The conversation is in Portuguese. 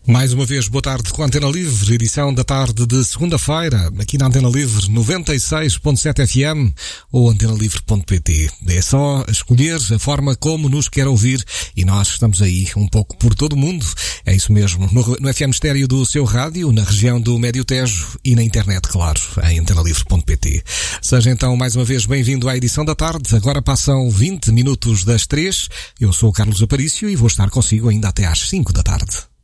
Mais uma vez, boa tarde com a Antena Livre, edição da tarde de segunda-feira, aqui na Antena Livre 96.7 FM ou antenalivre.pt. É só escolher a forma como nos quer ouvir e nós estamos aí um pouco por todo o mundo. É isso mesmo, no FM estéreo do seu rádio, na região do Médio Tejo e na internet, claro, em antenalivre.pt. Seja então mais uma vez bem-vindo à edição da tarde. Agora passam 20 minutos das 3. Eu sou o Carlos Aparício e vou estar consigo ainda até às 5 da tarde.